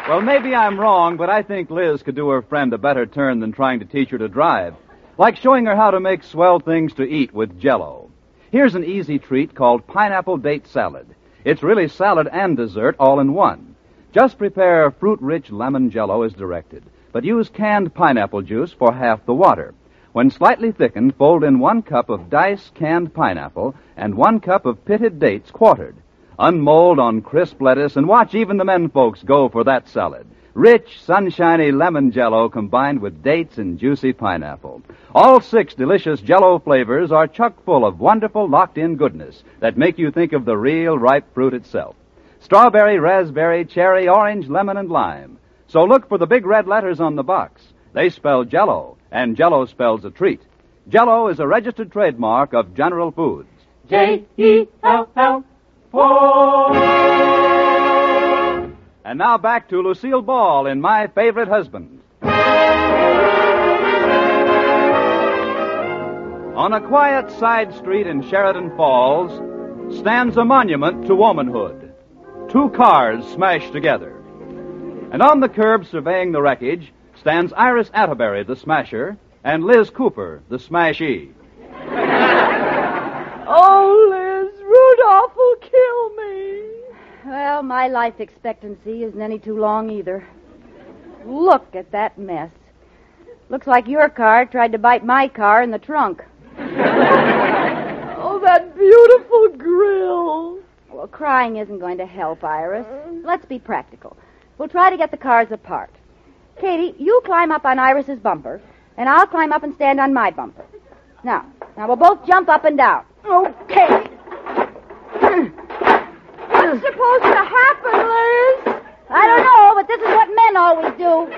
Well, maybe I'm wrong, but I think Liz could do her friend a better turn than trying to teach her to drive. Like showing her how to make swell things to eat with Jell-O. Here's an easy treat called pineapple date salad. It's really salad and dessert all in one. Just prepare fruit-rich lemon Jell-O as directed, but use canned pineapple juice for half the water. When slightly thickened, fold in 1 cup of diced canned pineapple and 1 cup of pitted dates quartered. Unmold on crisp lettuce and watch even the men folks go for that salad. Rich, sunshiny lemon Jell-O combined with dates and juicy pineapple. All 6 delicious Jell-O flavors are chock full of wonderful locked-in goodness that make you think of the real ripe fruit itself. Strawberry, raspberry, cherry, orange, lemon, and lime. So look for the big red letters on the box. They spell Jell-O, and Jell-O spells a treat. Jell-O is a registered trademark of General Foods. J-E-L-L. And now back to Lucille Ball in My Favorite Husband. On a quiet side street in Sheridan Falls stands a monument to womanhood. 2 cars smashed together. And on the curb surveying the wreckage stands Iris Atterbury, the smasher, and Liz Cooper, the smashee. Oh, Liz, Rudolph will kill me. Well, my life expectancy isn't any too long either. Look at that mess. Looks like your car tried to bite my car in the trunk. Oh, that beautiful grill. Well, crying isn't going to help, Iris. Let's be practical. We'll try to get the cars apart. Katie, you climb up on Iris's bumper, and I'll climb up and stand on my bumper. Now we'll both jump up and down. Okay. What's supposed to happen, Liz? I don't know, but this is what men always do.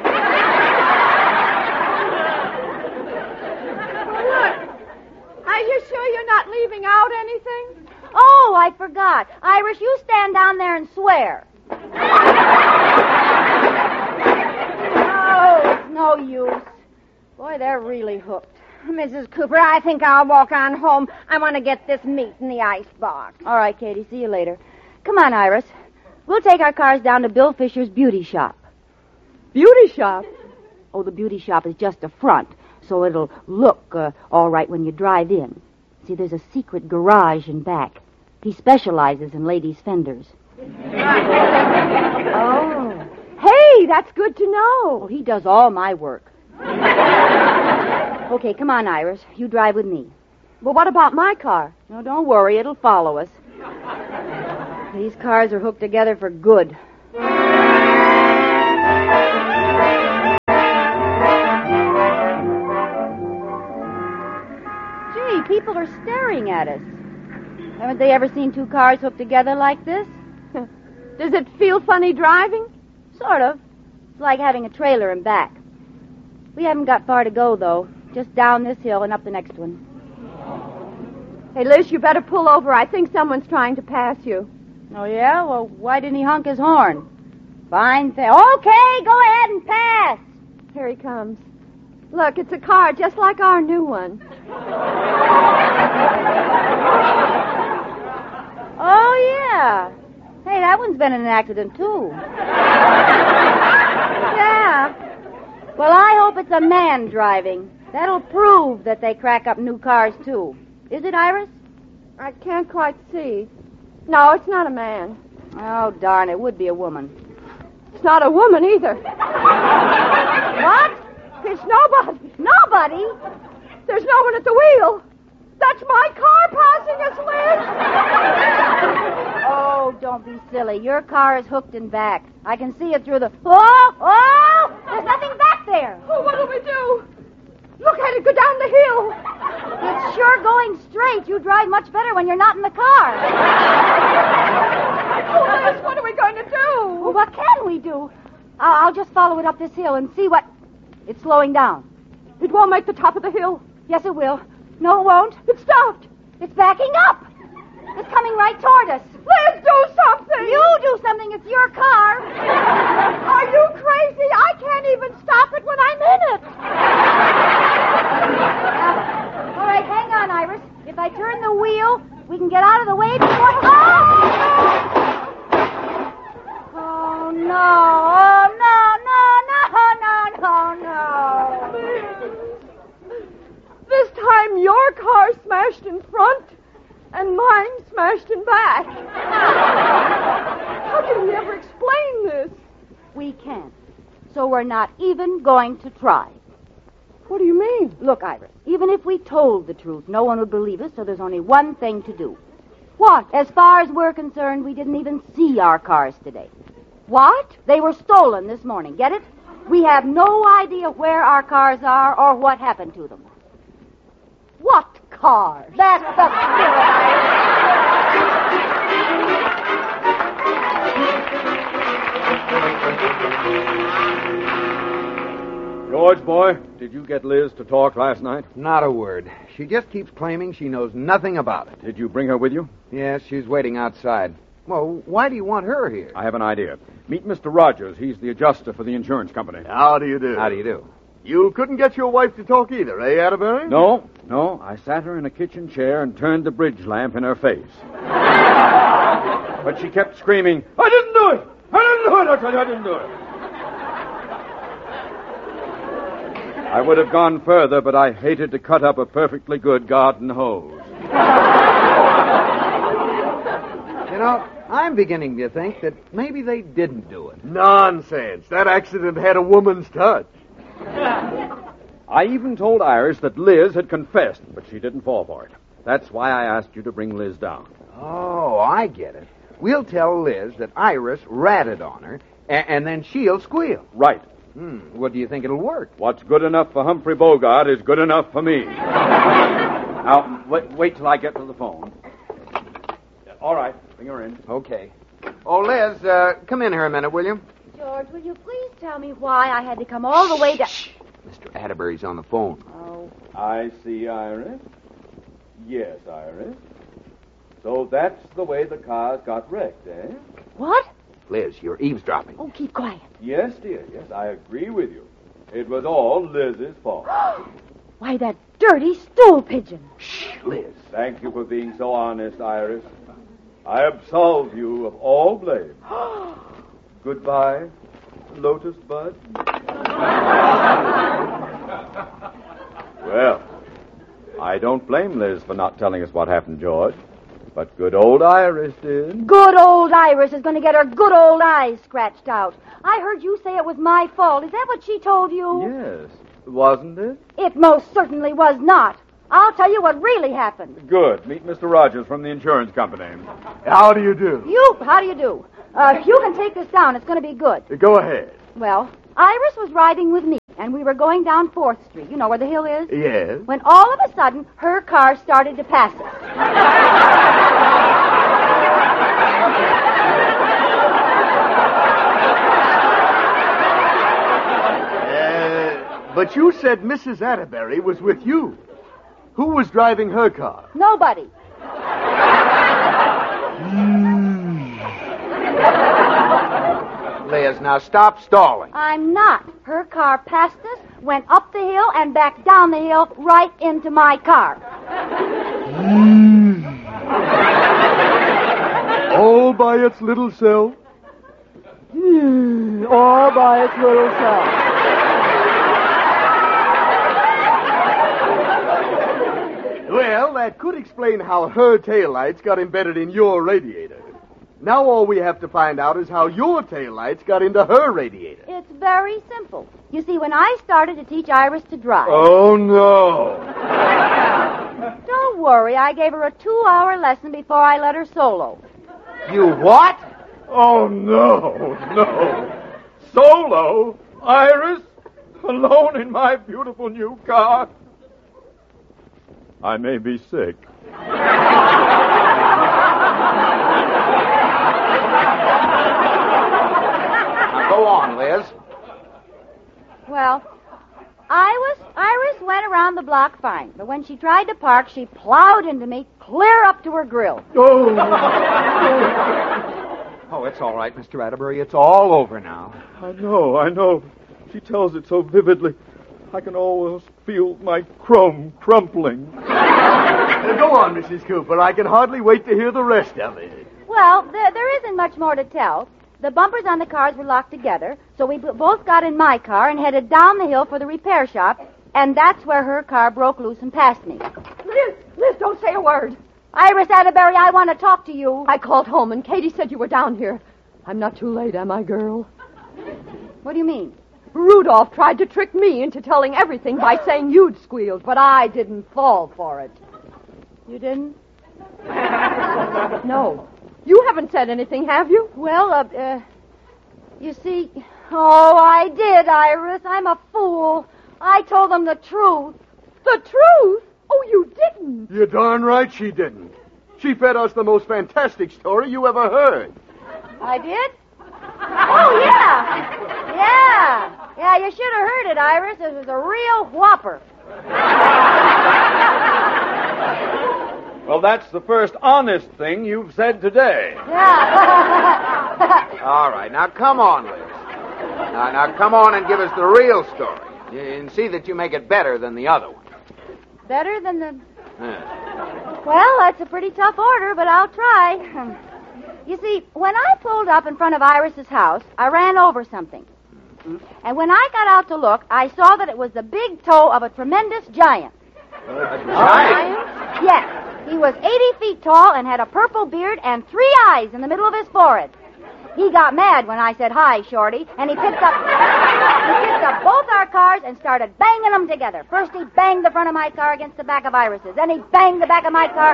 Look, are you sure you're not leaving out anything? Oh, I forgot. Iris, you stand down there and swear. Oh, it's no use. Boy, they're really hooked. Mrs. Cooper, I think I'll walk on home. I want to get this meat in the icebox. All right, Katie, see you later. Come on, Iris. We'll take our cars down to Bill Fisher's beauty shop. Beauty shop? Oh, the beauty shop is just a front, so it'll look all right when you drive in. See, there's a secret garage in back. He specializes in ladies' fenders. Oh. Hey, that's good to know. Oh, he does all my work. Okay, come on, Iris. You drive with me. Well, what about my car? No, don't worry. It'll follow us. These cars are hooked together for good. Gee, people are staring at us. Haven't they ever seen 2 cars hooked together like this? Does it feel funny driving? Sort of. It's like having a trailer in back. We haven't got far to go, though. Just down this hill and up the next one. Hey, Liz, you better pull over. I think someone's trying to pass you. Oh, yeah? Well, why didn't he honk his horn? Fine thing. Okay, go ahead and pass. Here he comes. Look, it's a car just like our new one. Oh, yeah. Hey, that one's been in an accident, too. Yeah. Well, I hope it's a man driving. That'll prove that they crack up new cars, too. Is it, Iris? I can't quite see. No, it's not a man. Oh, darn, it would be a woman. It's not a woman either. What? It's nobody. Nobody? There's no one at the wheel. That's my car passing us, Liz. Oh, don't be silly. Your car is hooked in back. I can see it through the... Oh! There's nothing back there. Oh, what'll we do? Look at it go down the hill. It's sure going straight. You drive much better when you're not in the car. Oh, Liz, what are we going to do? Well, what can we do? I'll just follow it up this hill and see what... It's slowing down. It won't make the top of the hill. Yes, it will. No, it won't. It stopped. It's backing up. It's coming right toward us. Liz, do something. You do something. It's your car. Are you crazy? I can't even stop it when I'm in it. All right, hang on, Iris. If I turn the wheel, we can get out of the way before... Oh, no. Oh, no. smashed in front and mine smashed in back. How can we ever explain this? We can't. So we're not even going to try. What do you mean? Look, Iris, even if we told the truth, no one would believe us, so there's only one thing to do. What? As far as we're concerned, we didn't even see our cars today. What? They were stolen this morning, get it? We have no idea where our cars are or what happened to them. What cars? That's the spirit. George, boy, did you get Liz to talk last night? Not a word. She just keeps claiming she knows nothing about it. Did you bring her with you? Yes, she's waiting outside. Well, why do you want her here? I have an idea. Meet Mr. Rogers. He's the adjuster for the insurance company. How do you do? How do you do? You couldn't get your wife to talk either, eh, Atterbury? No. I sat her in a kitchen chair and turned the bridge lamp in her face. But she kept screaming, I didn't do it! I tell you, I didn't do it. I would have gone further, but I hated to cut up a perfectly good garden hose. You know, I'm beginning to think that maybe they didn't do it. Nonsense. That accident had a woman's touch. I even told Iris that Liz had confessed, but she didn't fall for it. That's why I asked you to bring Liz down. Oh, I get it. We'll tell Liz that Iris ratted on her, and then she'll squeal. Right. What do you think it'll work? What's good enough for Humphrey Bogart is good enough for me. Now, wait till I get to the phone. All right, bring her in. Okay. Oh, Liz, come in here a minute, will you? George, will you please tell me why I had to come all the way down? Mr. Atterbury's on the phone. Oh. I see, Iris. Yes, Iris. So that's the way the cars got wrecked, eh? What? Liz, you're eavesdropping. Oh, keep quiet. Yes, dear, yes, I agree with you. It was all Liz's fault. Why, that dirty stool pigeon. Shh, Liz. Thank you for being so honest, Iris. I absolve you of all blame. Goodbye, Lotus Bud. Well, I don't blame Liz for not telling us what happened, George. But good old Iris did. Good old Iris is going to get her good old eyes scratched out. I heard you say it was my fault. Is that what she told you? Yes, wasn't it? It most certainly was not. I'll tell you what really happened. Good. Meet Mr. Rogers from the insurance company. How do you do? How do you do? You can take this down. It's going to be good. Go ahead. Well, Iris was riding with me, and we were going down 4th Street. You know where the hill is? Yes. When all of a sudden, her car started to pass us. But you said Mrs. Atterbury was with you. Who was driving her car? Nobody. Liz, now stop stalling. I'm not. Her car passed us, went up the hill, and back down the hill right into my car. All by its little self? All by its little self. Well, that could explain how her taillights got embedded in your radiator. Now all we have to find out is how your taillights got into her radiator. It's very simple. You see, when I started to teach Iris to drive... Oh, no. Don't worry, I gave her a 2-hour lesson before I let her solo. You what? Oh, no. Solo? Iris? Alone in my beautiful new car? I may be sick. Now go on, Liz. Well, Iris went around the block fine, but when she tried to park, she plowed into me clear up to her grill. Oh, it's all right, Mr. Atterbury. It's all over now. I know. She tells it so vividly. I can almost feel my chrome crumpling. Go on, Mrs. Cooper. I can hardly wait to hear the rest of it. Well, there isn't much more to tell. The bumpers on the cars were locked together, so we both got in my car and headed down the hill for the repair shop, and that's where her car broke loose and passed me. Liz, don't say a word. Iris Atterbury, I want to talk to you. I called home, and Katie said you were down here. I'm not too late, am I, girl? What do you mean? Rudolph tried to trick me into telling everything by saying you'd squealed, but I didn't fall for it. You didn't? No. You haven't said anything, have you? Well, you see... Oh, I did, Iris. I'm a fool. I told them the truth. The truth? Oh, you didn't. You're darn right she didn't. She fed us the most fantastic story you ever heard. I did? Oh, yeah. Yeah, you should have heard it, Iris. It was a real whopper. Well, that's the first honest thing you've said today. Yeah. All right, now come on, Liz. Now come on and give us the real story. And see that you make it better than the other one. Better than the... Yeah. Well, that's a pretty tough order, but I'll try. You see, when I pulled up in front of Iris's house, I ran over something. And when I got out to look, I saw that it was the big toe of a tremendous giant. Giant? Yes. He was 80 feet tall and had a purple beard and 3 eyes in the middle of his forehead. He got mad when I said, "Hi, Shorty," and he picked up both our cars and started banging them together. First he banged the front of my car against the back of Iris's. Then he banged the back of my car